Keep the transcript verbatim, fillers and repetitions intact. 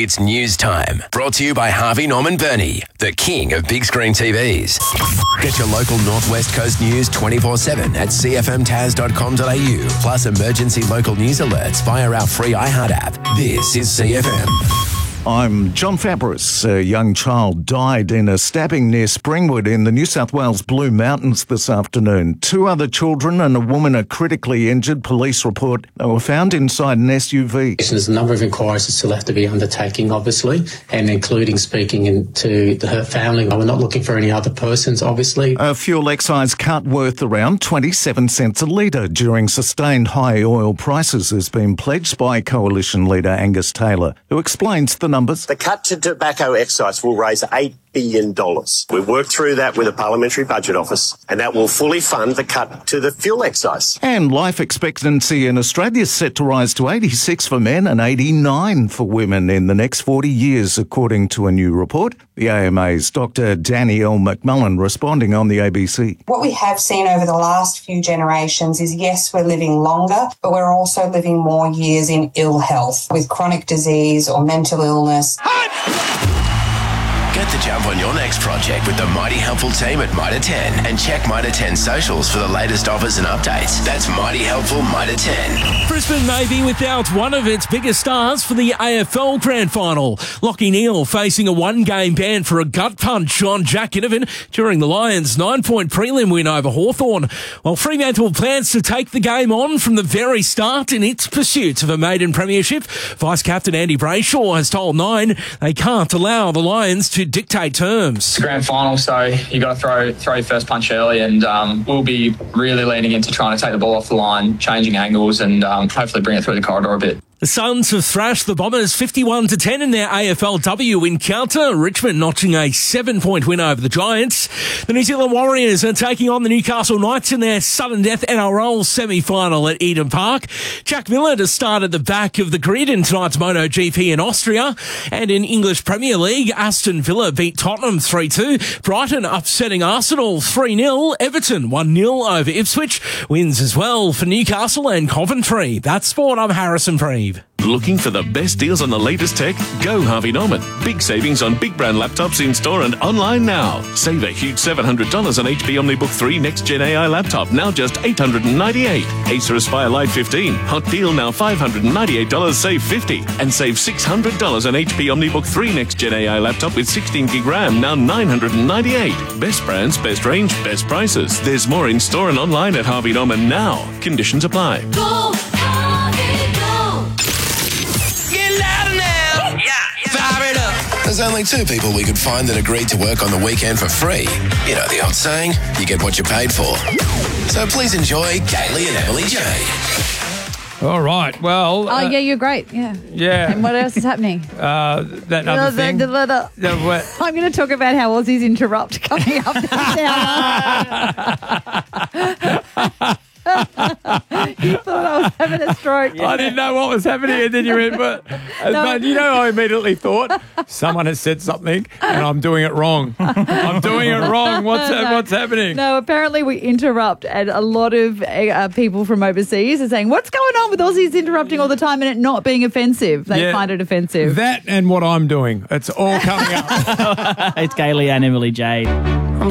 It's news time. Brought to you by Harvey Norman Burney, the king of big screen T Vs. Get your local Northwest Coast news twenty-four seven at c f m taz dot com dot a u. Plus emergency local news alerts via our free iHeart app. This is C F M. I'm John Fabris. A young child died in a stabbing near Springwood in the New South Wales Blue Mountains this afternoon. Two other children and a woman are critically injured. Police report they were found inside an S U V. There's a number of inquiries that still have to be undertaking, obviously, and including speaking in, to the, her family. We're not looking for any other persons, obviously. A fuel excise cut worth around twenty-seven cents a litre during sustained high oil prices has been pledged by Coalition leader Angus Taylor, who explains the numbers. The cut to tobacco excise will raise eight billion dollars. We've worked through that with the Parliamentary Budget Office, and that will fully fund the cut to the fuel excise. And life expectancy in Australia is set to rise to eighty-six for men and eighty-nine for women in the next forty years, according to a new report. The A M A's Doctor Danny L. McMullen responding on the A B C. What we have seen over the last few generations is, yes, we're living longer, but we're also living more years in ill health with chronic disease or mental illness. Get the jump on your next project with the Mighty Helpful team at Mitre ten and check Mitre ten socials for the latest offers and updates. That's Mighty Helpful Mitre ten. Brisbane may be without one of its biggest stars for the A F L Grand Final. Lachie Neale facing a one-game ban for a gut punch on Jack Inovan during the Lions' nine-point prelim win over Hawthorn. While Fremantle plans to take the game on from the very start in its pursuit of a maiden premiership, Vice-Captain Andy Brayshaw has told Nine they can't allow the Lions to dictate terms. It's a grand final, so you got to throw throw your first punch early, and um, we'll be really leaning into trying to take the ball off the line, changing angles, and um, hopefully bring it through the corridor a bit. The Suns have thrashed the Bombers fifty-one to ten in their A F L W encounter. Richmond notching a seven-point win over the Giants. The New Zealand Warriors are taking on the Newcastle Knights in their sudden death N R L semi-final at Eden Park. Jack Miller has started the back of the grid in tonight's MotoGP in Austria. And in English Premier League, Aston Villa beat Tottenham three two. Brighton upsetting Arsenal three nil. Everton one nil over Ipswich. Wins as well for Newcastle and Coventry. That's sport. I'm Harrison Preeve. Looking for the best deals on the latest tech? Go Harvey Norman. Big savings on big brand laptops in store and online now. Save a huge seven hundred dollars on H P OmniBook three Next Gen A I laptop, now just eight hundred ninety-eight dollars. Acer Aspire Lite fifteen, hot deal now five hundred ninety-eight dollars, save fifty dollars. And save six hundred dollars on H P OmniBook three Next Gen A I laptop with sixteen gig RAM, now nine hundred ninety-eight dollars. Best brands, best range, best prices. There's more in store and online at Harvey Norman now. Conditions apply. Go Harvey, go! There's only two people we could find that agreed to work on the weekend for free. You know the old saying, you get what you paid for. So please enjoy Kaylee and Emily J. All right, well... Oh, uh, yeah, you're great, yeah. Yeah. And what else is happening? Uh, that other thing. I'm going to talk about how Aussies interrupt coming up this hour. You thought I was having a stroke. I didn't know what was happening, and then you went, but, No. but you know, I immediately thought someone has said something, and I'm doing it wrong. I'm doing it wrong. What's No. what's happening? No, apparently we interrupt, and a lot of uh, people from overseas are saying, what's going on with Aussies interrupting all the time and it not being offensive? They Yeah. find it offensive. That and what I'm doing. It's all coming up. It's Kaylee and Emily J.